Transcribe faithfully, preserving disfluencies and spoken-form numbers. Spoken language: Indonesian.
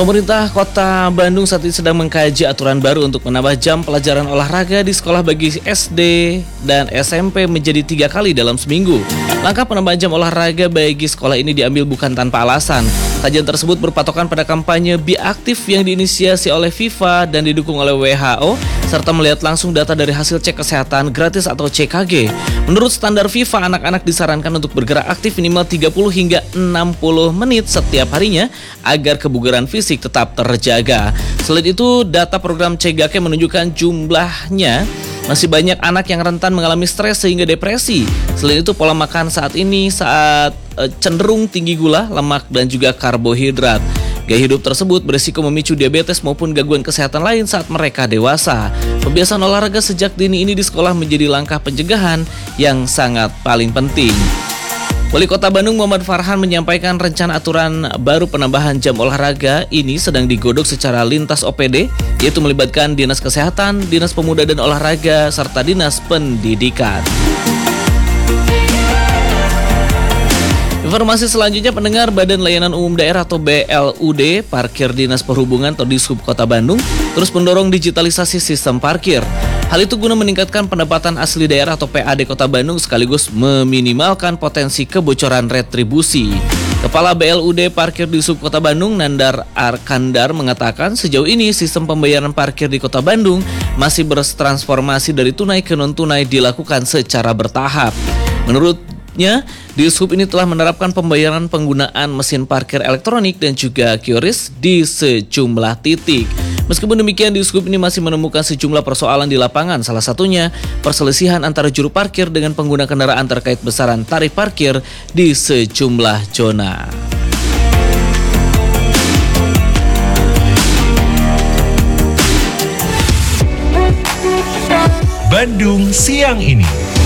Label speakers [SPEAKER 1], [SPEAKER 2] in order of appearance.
[SPEAKER 1] Pemerintah Kota Bandung saat ini sedang mengkaji aturan baru untuk menambah jam pelajaran olahraga di sekolah bagi S D dan S M P menjadi tiga kali dalam seminggu. Langkah penambahan jam olahraga bagi sekolah ini diambil bukan tanpa alasan. Kajian tersebut berpatokan pada kampanye Be Aktif yang diinisiasi oleh FIFA dan didukung oleh W H O, serta melihat langsung data dari hasil cek kesehatan gratis atau C K G. Menurut standar FIFA, anak-anak disarankan untuk bergerak aktif minimal tiga puluh hingga enam puluh menit setiap harinya agar kebugaran fisik tetap terjaga. Selain itu, data program C G K menunjukkan jumlahnya masih banyak anak yang rentan mengalami stres sehingga depresi. Selain itu, pola makan saat ini saat e, cenderung tinggi gula, lemak, dan juga karbohidrat. Gaya hidup tersebut berisiko memicu diabetes maupun gangguan kesehatan lain saat mereka dewasa. Pembiasaan olahraga sejak dini ini di sekolah menjadi langkah pencegahan yang sangat paling penting. Wali Kota Bandung Muhammad Farhan menyampaikan rencana aturan baru penambahan jam olahraga ini sedang digodok secara lintas O P D, yaitu melibatkan Dinas Kesehatan, Dinas Pemuda dan Olahraga, serta Dinas Pendidikan. Informasi selanjutnya, pendengar, Badan Layanan Umum Daerah atau B L U D Parkir Dinas Perhubungan atau Dishub Kota Bandung terus mendorong digitalisasi sistem parkir. Hal itu guna meningkatkan pendapatan asli daerah atau P A D Kota Bandung sekaligus meminimalkan potensi kebocoran retribusi. Kepala B L U D Parkir Dishub Kota Bandung Nandar Arkandar mengatakan sejauh ini sistem pembayaran parkir di Kota Bandung masih bertransformasi dari tunai ke non-tunai dilakukan secara bertahap. Menurutnya, Dishub ini telah menerapkan pembayaran penggunaan mesin parkir elektronik dan juga Q R I S di sejumlah titik. Meskipun demikian, Dishub ini masih menemukan sejumlah persoalan di lapangan, salah satunya perselisihan antara juru parkir dengan pengguna kendaraan terkait besaran tarif parkir di sejumlah zona.
[SPEAKER 2] Bandung siang ini.